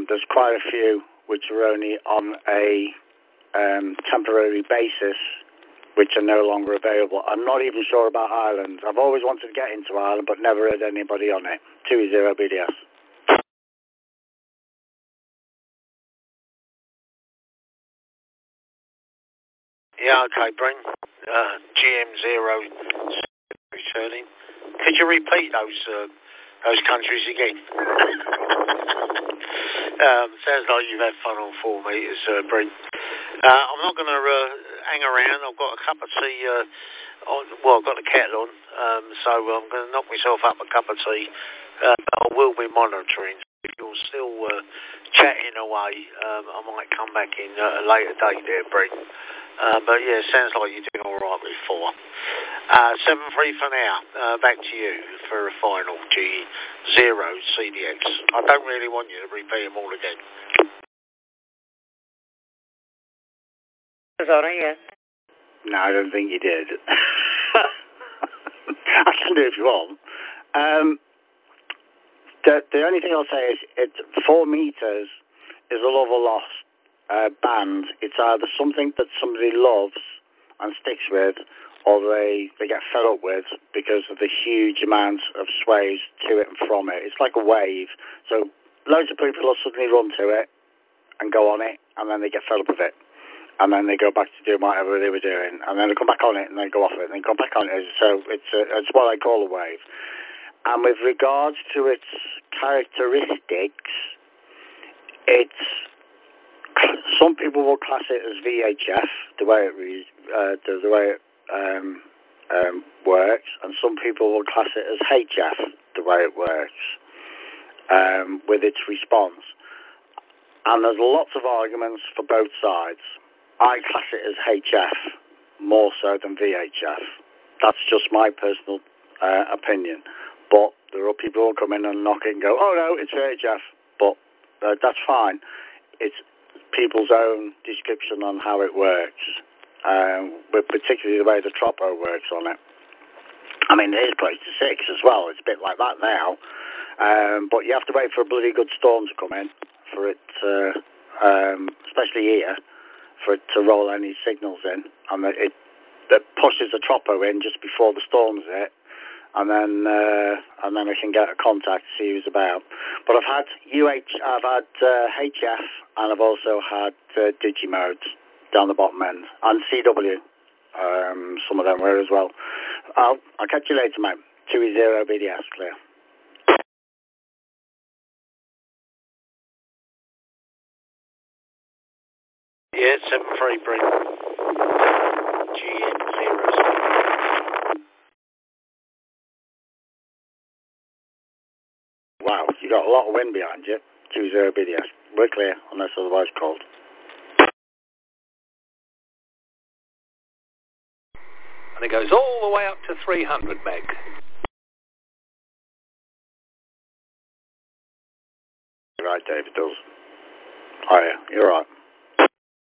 there's quite a few which are only on a temporary basis, which are no longer available. I'm not even sure about Ireland. I've always wanted to get into Ireland, but never heard anybody on it. 2-0 BDS. Yeah, okay, Brent. GM0 returning. Could you repeat those countries again? Sounds like you've had fun on 4 meters, Brent. I'm not going to hang around. I've got a cup of tea I've got the kettle on, so I'm going to knock myself up a cup of tea. I will be monitoring. If you're still chatting away, I might come back in a later date there, Brent. But yeah, sounds like you're doing all right with 4. 7-3 for now. Back to you for a final G0 CDX. I don't really want you to repeat them all again. Sorry, yes. No, I don't think you did. I can do it if you want. The only thing I'll say is 4 meters is a love or lost band. It's either something that somebody loves and sticks with, or they get fed up with because of the huge amount of sways to it and from it. It's like a wave. So loads of people will suddenly run to it and go on it, and then they get fed up with it. And then they go back to doing whatever they were doing, and then they come back on it, and then go off it, and then go back on it. So it's what I call a wave. And with regards to its characteristics, some people will class it as VHF, the way it works, and some people will class it as HF, the way it works, with its response. And there's lots of arguments for both sides. I class it as HF more so than VHF. That's just my personal opinion. But there are people who will come in and knock it and go, oh no, it's VHF. But that's fine. It's people's own description on how it works, but particularly the way the Tropo works on it. I mean, it is close to 6 as well. It's a bit like that now. But you have to wait for a bloody good storm to come in for it, especially here, for it to roll any signals in, and it pushes the Tropo in just before the storm's hit, and then I can get a contact to see who's about. But I've had HF, and I've also had Digimodes down the bottom end, and CW. Some of them were as well. I'll catch you later, mate. 2-0 BDS, clear. Yeah, 7-3 Brent. GM0. Wow, you got a lot of wind behind you. 2-0 BDS. We're clear, unless otherwise called. And it goes all the way up to 300 meg. You're right, David, does. Oh yeah, you're right.